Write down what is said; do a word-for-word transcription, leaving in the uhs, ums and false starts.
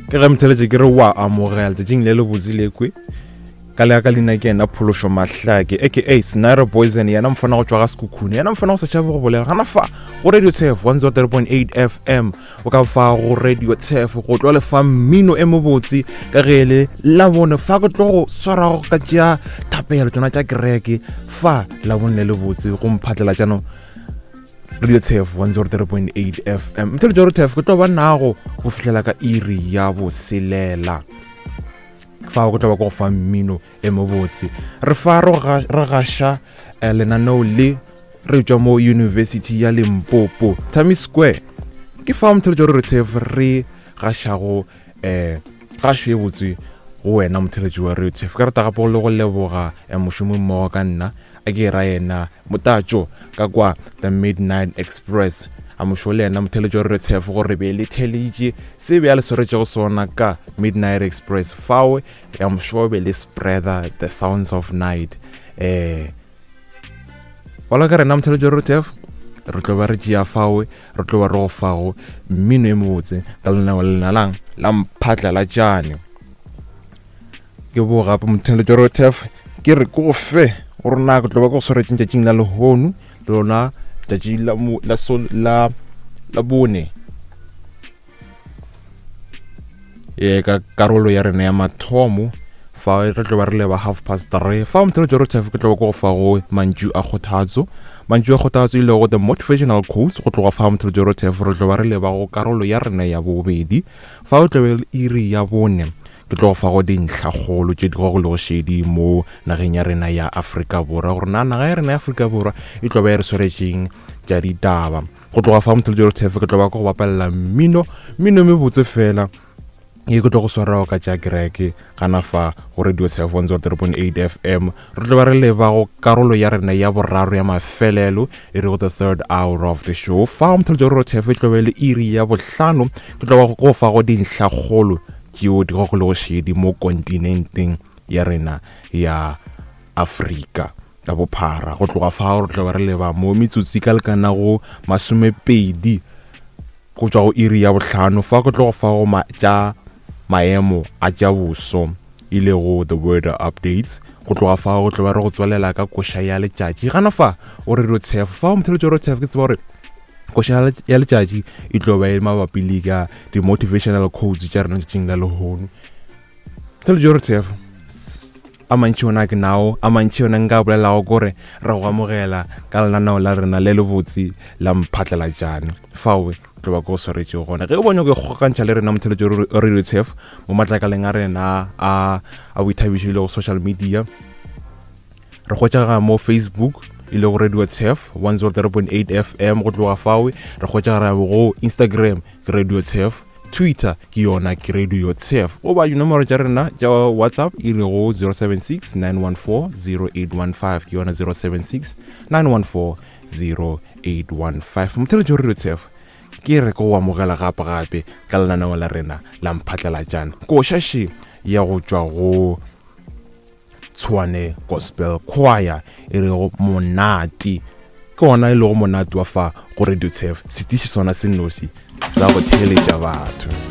ke ga mtheleje ke re wa amogela tjing le le bozile kwe ka le ka lena ke na pholosho mahlake aka Snare Poison yana mfana go tswa ga skukhune yana mfana go se tshaba go bolela gana fa go Radio T F one oh three point eight F M o ka fa go Radio T F go tlo le fa mmino e mobotsi ka gele la bone fa go tlo go swara go ka tja thapelo tsona tja kereke fa la bone le botsi go mphatlela jano Radio T F one oh three point eight F M mthele joro T F go tlo ba nago go fihlela ka iri ya bo selela fa go tlo ba go fa mmino e mobotsi re fa ro ga gasha lenaneo le re tswa mo University ya Limpopo Tami Square ke fa mthele joro T F re gasha go eh ga shwe botsi go wena mthele joro Radio T F ka re ta gapo le go leboga moshomo mo ka nna a ke ra yena motacho ka kwa the Midnight Express amoshole yena mthele joro T F go re be le teleji se be a le soretse go sona ka Midnight Express fawe ya mshobe le spreader the sounds of night eh wala ka rena mthele joro T F re tlo ba re tsia fawe re tlo ba re go fago mmino e motse ka lena wala lang la mphatla la jane ke bo gape mthele joro T F ke re go fe go rona go tlo ba go soretse tjing la lehonu lona tjing la la sol la la bone e ka karolo ya rena ya mathomo fa re tlo ba re le ba half past three fa mthele joro T F ke tlo go fa go manju a khothatso manju a khothatso ile go the motivational quotes go tlo fa mthele joro T F re tlo ba re le ba go karolo ya rena ya bobedi fa o tlo be iri ya bone ke tlo fa go dintlhagolo tše di go le go shedi mo nageng ya rena ya Afrika Borwa gore na naga ya rena ya Afrika Borwa e tlo ba e re soretseng tša ditaba go tlo fa mthele joro T F ke tlo ba go bapalla mmino mmino me botse fela e go tlo go swara ka tša kereke gana fa go Radio T F one oh three point eight F M re tlo ba re le ba go karolo ya rena ya boraro ya mafelelo e re go the third hour of the show fa mthele joro T F e tlo be le iri ya bohlano ke tlo ba go fa go dintlhagolo tšeo di go le go shedi mo kontinenteng ya rena ya Afrika ka bophara go tloga fa re tlo ba re le ba mo metsotsi ka lekana go masomepedi go tswa go iri ya bohlano fa go tloga fa go ma tja maemo a tja boso ile go the weather updates go tloga fa go tlo ba re go tswalela ka kosha ya letšatši gana fa o re ro T F fa mthele joro T F ke tsba gore kosha ya letšatši e tlo ba e mabapi le ka di motivational quotes tša rena tšing la lehonu mthele joro T F a mantši ona ke nao a mantši ona nka bolelago gore re go amogela ka lenaneo la rena le le botse la mphatlela jane fawe tlo ba go soretse gona ge o bone go gogantšha le rena mthele joro Radio T F mo matlakaleng a rena a a boithabišo le go social media re go tšaga mo Facebook ile go Radio T F one oh three point eight F M go tloga fawe re go tšaga go Instagram ke Radio T F Twitter ke yona ke Radio T F o ba you nomoro tša rena tša WhatsApp ile go zero seven six nine one four zero eight one five ke yona zero seven six nine one four zero eight one five mthele joro Radio T F ke re go amogela gape gape ka lenaneo la rena la mphatlela jana ko shashi ya go tswa go Tshwane Gospel Choir e re go monati ke ona ile go monati wa fa go Radio T F setiši sona se nosi sa go theletša batho.